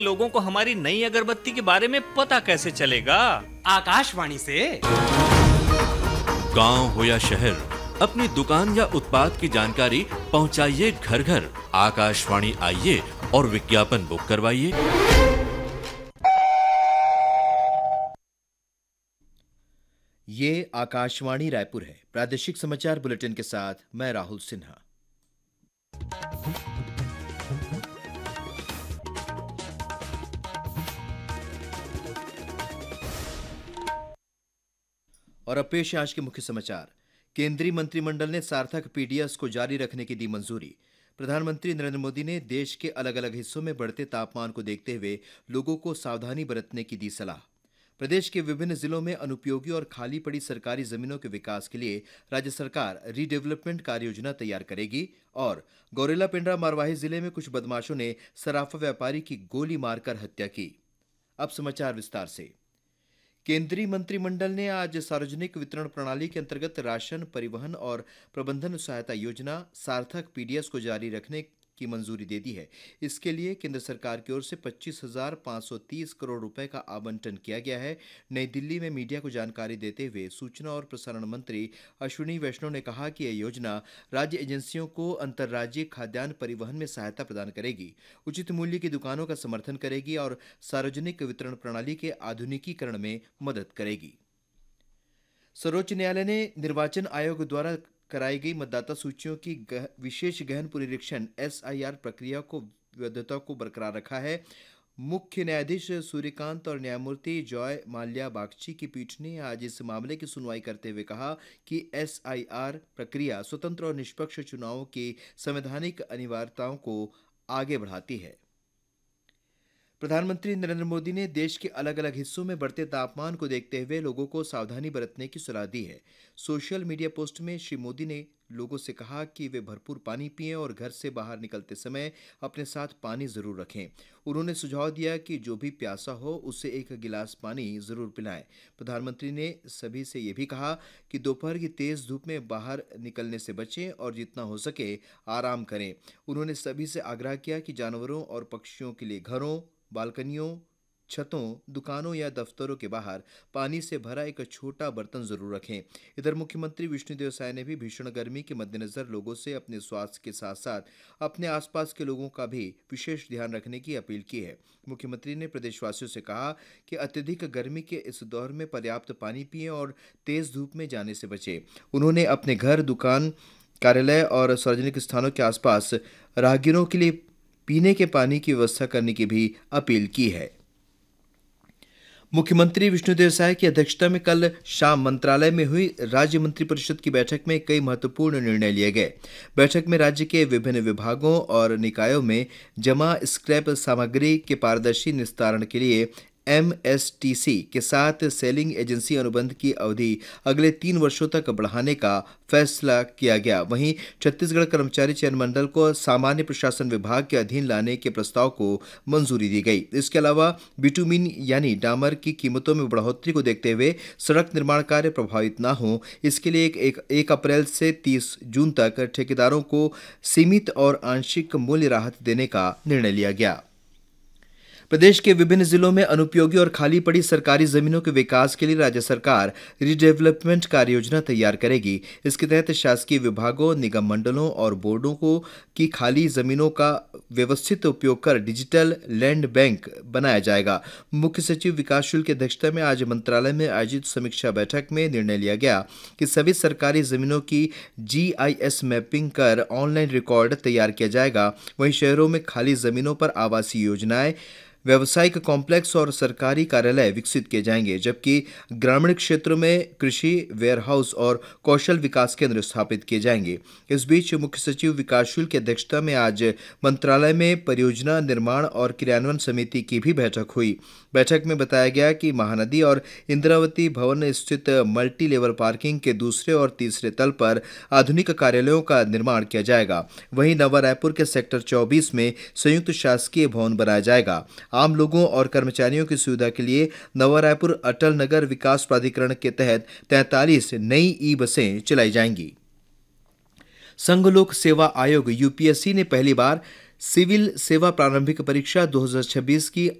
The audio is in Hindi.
लोगों को हमारी नई अगरबत्ती के बारे में पता कैसे चलेगा? आकाशवाणी से। गांव हो या शहर, अपनी दुकान या उत्पाद की जानकारी पहुंचाइए घर घर। आकाशवाणी आइए और विज्ञापन बुक करवाइए। ये आकाशवाणी रायपुर है। प्रादेशिक समाचार बुलेटिन के साथ मैं राहुल सिन्हा। और अब पेश है आज के मुख्य समाचार। केंद्रीय मंत्रिमंडल ने सार्थक पीडीएस को जारी रखने की दी मंजूरी। प्रधानमंत्री नरेंद्र मोदी ने देश के अलग अलग हिस्सों में बढ़ते तापमान को देखते हुए लोगों को सावधानी बरतने की दी सलाह। प्रदेश के विभिन्न जिलों में अनुपयोगी और खाली पड़ी सरकारी जमीनों के विकास के लिए राज्य सरकार रीडेवलपमेंट कार्य योजना तैयार करेगी। और गौरेला पेंड्रा मारवाही जिले में कुछ बदमाशों ने सराफा व्यापारी की गोली मारकर हत्या की। अब समाचार विस्तार से। केंद्रीय मंत्रिमंडल ने आज सार्वजनिक वितरण प्रणाली के अंतर्गत राशन, परिवहन और प्रबंधन सहायता योजना सार्थक पीडीएस को जारी रखने की मंजूरी दे दी है। इसके लिए केंद्र सरकार की ओर से 25,530 करोड़ रुपए का आवंटन किया गया है। नई दिल्ली में मीडिया को जानकारी देते हुए सूचना और प्रसारण मंत्री अश्विनी वैष्णव ने कहा कि यह योजना राज्य एजेंसियों को अंतर्राज्यीय खाद्यान्न परिवहन में सहायता प्रदान करेगी, उचित मूल्य की दुकानों का समर्थन करेगी और सार्वजनिक वितरण प्रणाली के आधुनिकीकरण में मदद करेगी। सर्वोच्च न्यायालय ने निर्वाचन आयोग द्वारा कराई गई मतदाता सूचियों की विशेष गहन पुनरीक्षण एसआईआर प्रक्रिया को वैधता को बरकरार रखा है। मुख्य न्यायाधीश सूर्यकांत और न्यायमूर्ति जॉय माल्या बागची की पीठ ने आज इस मामले की सुनवाई करते हुए कहा कि एसआईआर प्रक्रिया स्वतंत्र और निष्पक्ष चुनावों की संवैधानिक अनिवार्यताओं को आगे बढ़ाती है। प्रधानमंत्री नरेंद्र मोदी ने देश के अलग अलग हिस्सों में बढ़ते तापमान को देखते हुए लोगों को सावधानी बरतने की सलाह दी है। सोशल मीडिया पोस्ट में श्री मोदी ने लोगों से कहा कि वे भरपूर पानी पिएं और घर से बाहर निकलते समय अपने साथ पानी जरूर रखें। उन्होंने सुझाव दिया कि जो भी प्यासा हो उसे एक गिलास पानी जरूर पिलाएं। प्रधानमंत्री ने सभी से यह भी कहा कि दोपहर की तेज धूप में बाहर निकलने से बचें और जितना हो सके आराम करें। उन्होंने सभी से आग्रह किया कि जानवरों और पक्षियों के लिए घरों, बालकनियों, छतों, दुकानों या दफ्तरों के बाहर पानी से भरा एक छोटा बर्तन जरूर रखें। इधर मुख्यमंत्री विष्णुदेव साय ने भी भीषण गर्मी के मद्देनजर लोगों से अपने स्वास्थ्य के साथ साथ अपने आसपास के लोगों का भी विशेष ध्यान रखने की अपील की है। मुख्यमंत्री ने प्रदेशवासियों से कहा कि अत्यधिक गर्मी के इस दौर में पर्याप्त पानी पिएं और तेज धूप में जाने से बचें। उन्होंने अपने घर, दुकान, कार्यालय और सार्वजनिक स्थानों के आसपास राहगीरों के लिए पीने के पानी की व्यवस्था करने की भी अपील की है। मुख्यमंत्री विष्णुदेव साय की अध्यक्षता में कल शाम मंत्रालय में हुई राज्य मंत्रिपरिषद की बैठक में कई महत्वपूर्ण निर्णय लिए गए। बैठक में राज्य के विभिन्न विभागों और निकायों में जमा स्क्रैप सामग्री के पारदर्शी निस्तारण के लिए एमएसटीसी के साथ सेलिंग एजेंसी अनुबंध की अवधि अगले 3 वर्षों तक बढ़ाने का फैसला किया गया। वहीं छत्तीसगढ़ कर्मचारी चयन मंडल को सामान्य प्रशासन विभाग के अधीन लाने के प्रस्ताव को मंजूरी दी गई। इसके अलावा बिटुमिन यानी डामर की कीमतों में बढ़ोतरी को देखते हुए सड़क निर्माण कार्य प्रभावित न हो, इसके लिए 1 अप्रैल से 30 जून तक ठेकेदारों को सीमित और आंशिक मूल्य राहत देने का निर्णय लिया गया। प्रदेश के विभिन्न जिलों में अनुपयोगी और खाली पड़ी सरकारी जमीनों के विकास के लिए राज्य सरकार रीडेवलपमेंट कार्य योजना तैयार करेगी। इसके तहत शासकीय विभागों, निगम मंडलों और बोर्डों को की खाली जमीनों का व्यवस्थित उपयोग कर डिजिटल लैंड बैंक बनाया जाएगा। मुख्य सचिव विकास शुक्ल की अध्यक्षता में आज मंत्रालय में आयोजित समीक्षा बैठक में निर्णय लिया गया कि सभी सरकारी जमीनों की GIS मैपिंग कर ऑनलाइन रिकॉर्ड तैयार किया जाएगा। वहीं शहरों में खाली जमीनों पर आवासीय योजनाएं, व्यावसायिक कॉम्प्लेक्स और सरकारी कार्यालय विकसित किए जाएंगे, जबकि ग्रामीण क्षेत्रों में कृषि, वेयरहाउस और कौशल विकास केंद्र स्थापित किए जाएंगे। इस बीच मुख्य सचिव विकास शुक्ल की अध्यक्षता में आज मंत्रालय में परियोजना निर्माण और क्रियान्वयन समिति की भी बैठक हुई। बैठक में बताया गया कि महानदी और इंद्रावती भवन स्थित मल्टी लेवल पार्किंग के दूसरे और तीसरे तल पर आधुनिक कार्यालयों का निर्माण किया जाएगा। वहीं नवा रायपुर के सेक्टर 24 में संयुक्त शासकीय भवन बनाया जाएगा। आम लोगों और कर्मचारियों की सुविधा के लिए नवा रायपुर अटल नगर विकास प्राधिकरण के तहत 43 नई ई बसें चलाई जाएंगी। संघ लोक सेवा आयोग यूपीएससी ने पहली बार सिविल सेवा प्रारंभिक परीक्षा 2026 की